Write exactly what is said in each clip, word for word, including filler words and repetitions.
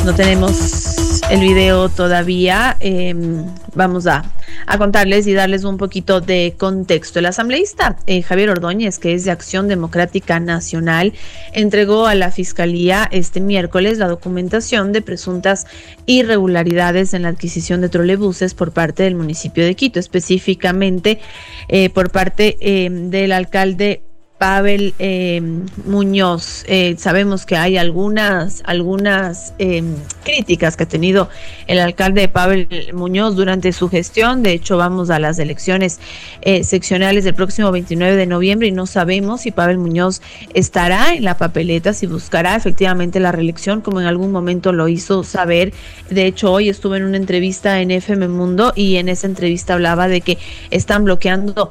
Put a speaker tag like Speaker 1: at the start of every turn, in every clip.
Speaker 1: No tenemos el video todavía. Eh, vamos a, a contarles y darles un poquito de contexto. El asambleísta eh, Javier Ordóñez, que es de Acción Democrática Nacional, entregó a la Fiscalía este miércoles la documentación de presuntas irregularidades en la adquisición de trolebuses por parte del municipio de Quito, específicamente eh, por parte eh, del alcalde Pavel eh, Muñoz. Eh, sabemos que hay algunas algunas eh, críticas que ha tenido el alcalde Pavel Muñoz durante su gestión. De hecho, vamos a las elecciones eh, seccionales del próximo veintinueve de noviembre y no sabemos si Pavel Muñoz estará en la papeleta, si buscará efectivamente la reelección, como en algún momento lo hizo saber. De hecho, hoy estuve en una entrevista en F M Mundo y en esa entrevista hablaba de que están bloqueando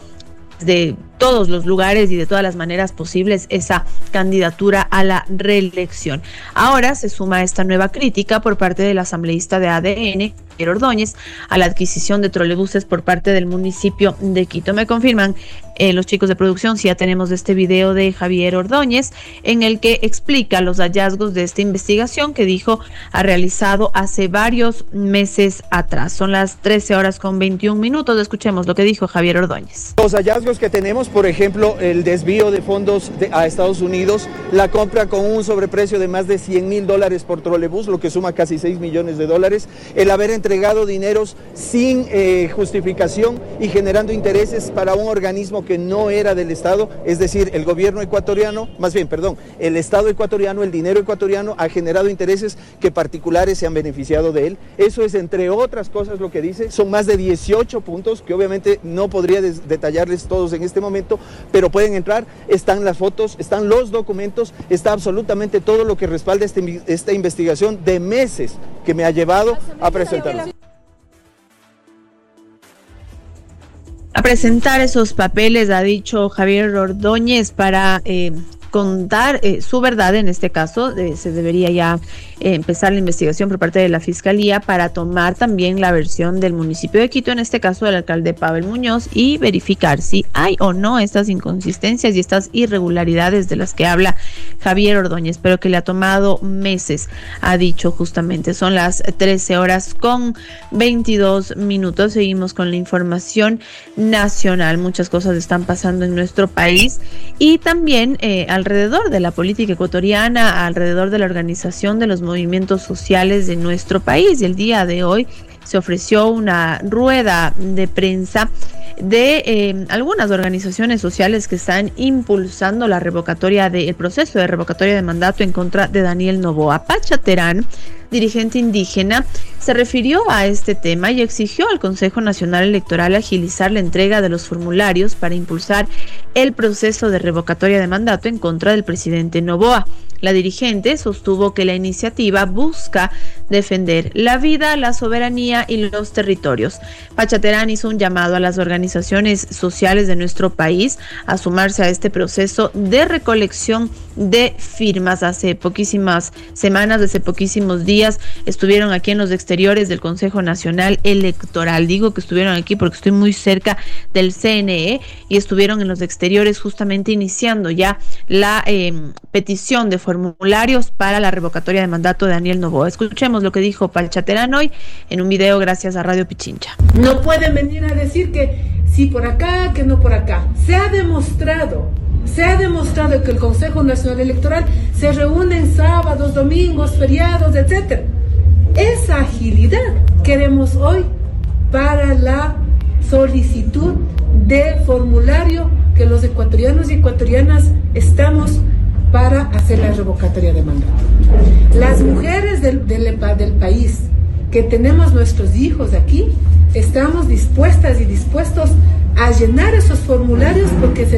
Speaker 1: de todos los lugares y de todas las maneras posibles esa candidatura a la reelección. Ahora se suma esta nueva crítica por parte del asambleísta de A D N, Javier Ordóñez, a la adquisición de trolebuses por parte del municipio de Quito. Me confirman eh, los chicos de producción si ya tenemos este video de Javier Ordóñez en el que explica los hallazgos de esta investigación que dijo ha realizado hace varios meses atrás. Son las trece horas con veintiún minutos. Escuchemos lo que dijo Javier Ordóñez.
Speaker 2: Los hallazgos que tenemos, por ejemplo, el desvío de fondos de, a Estados Unidos, la compra con un sobreprecio de más de cien mil dólares por trolebús, lo que suma casi seis millones de dólares, el haber entregado dineros sin eh, justificación y generando intereses para un organismo que no era del Estado, es decir, el gobierno ecuatoriano, más bien, perdón, el Estado ecuatoriano, el dinero ecuatoriano ha generado intereses que particulares se han beneficiado de él. Eso es, entre otras cosas, lo que dice. Son más de dieciocho puntos que obviamente no podría detallarles todos en este momento, pero pueden entrar, están las fotos, están los documentos, está absolutamente todo lo que respalda este, esta investigación de meses que me ha llevado a presentar.
Speaker 1: A presentar esos papeles, ha dicho Javier Ordóñez, para eh, contar eh, su verdad. En este caso eh, se debería ya eh, empezar la investigación por parte de la Fiscalía para tomar también la versión del municipio de Quito, en este caso del alcalde Pavel Muñoz, y verificar si hay o no estas inconsistencias y estas irregularidades de las que habla Javier Ordóñez, pero que le ha tomado meses, ha dicho justamente. Son las trece horas con veintidós minutos. Seguimos con la información nacional. Muchas cosas están pasando en nuestro país y también eh, alrededor de la política ecuatoriana, alrededor de la organización de los movimientos sociales de nuestro país. Y el día de hoy se ofreció una rueda de prensa de eh, algunas organizaciones sociales que están impulsando la revocatoria de, el proceso de revocatoria de mandato en contra de Daniel Noboa. Pacha Terán, dirigente indígena, se refirió a este tema y exigió al Consejo Nacional Electoral agilizar la entrega de los formularios para impulsar el proceso de revocatoria de mandato en contra del presidente Noboa. La dirigente sostuvo que la iniciativa busca defender la vida, la soberanía y los territorios. Pacha Terán hizo un llamado a las organizaciones sociales de nuestro país a sumarse a este proceso de recolección de firmas. Hace poquísimas semanas, hace poquísimos días, estuvieron aquí en los exteriores del Consejo Nacional Electoral. Digo que estuvieron aquí porque estoy muy cerca del C N E y estuvieron en los exteriores justamente iniciando ya la eh, petición de formularios para la revocatoria de mandato de Daniel Noboa. Escuchemos lo que dijo Pacha Terán hoy en un video gracias a Radio Pichincha.
Speaker 3: No pueden venir a decir que sí por acá, que no por acá. Se ha demostrado, se ha demostrado que el Consejo Nacional Electoral se reúne en sábados, domingos, feriados, etcétera. Esa agilidad queremos hoy para la solicitud de formulario que los ecuatorianos y ecuatorianas estamos para hacer la revocatoria de mandato. Las mujeres del, del, del país que tenemos nuestros hijos aquí, estamos dispuestas y dispuestos a llenar esos formularios porque se